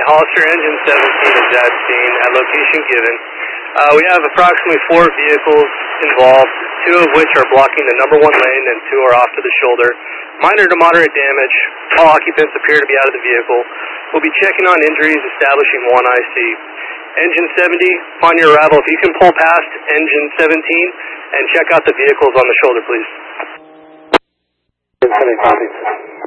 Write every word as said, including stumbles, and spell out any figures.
Hollister engine seventeen is at scene at location given. Uh, we have approximately four vehicles involved, two of which are blocking the number one lane and two are off to the shoulder. Minor to moderate damage. All occupants appear to be out of the vehicle. We'll be checking on injuries, establishing one I C. Engine seventy, upon your arrival, if you can pull past engine seventeen and check out the vehicles on the shoulder, please. seventy, copy.